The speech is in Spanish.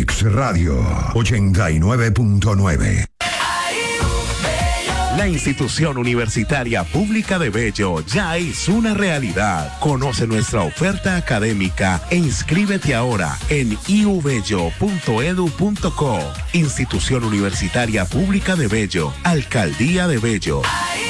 X Radio 89.9. La institución universitaria pública de Bello ya es una realidad. Conoce nuestra oferta académica e inscríbete ahora en iubello.edu.co. Institución Universitaria Pública de Bello, Alcaldía de Bello.